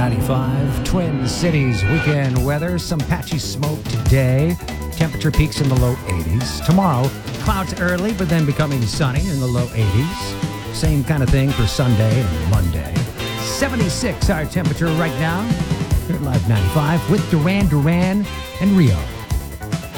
95. Twin Cities weekend weather. Some patchy smoke today. Temperature peaks in the low 80s. Tomorrow, clouds early, but then becoming sunny in the low 80s. Same kind of thing for Sunday and Monday. 76 our temperature right now. Here at Live 95 with Duran Duran and Rio.